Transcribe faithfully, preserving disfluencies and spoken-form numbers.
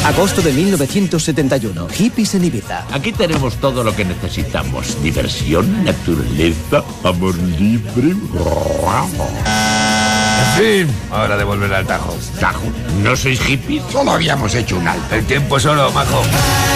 Agosto de mil novecientos setenta y uno. Hippies en Ibiza. Aquí tenemos todo lo que necesitamos. Diversión, naturaleza, amor libre. En fin, hora de volver al Tajo. Tajo, ¿no sois hippies? Solo habíamos hecho un alto. El tiempo solo, majo.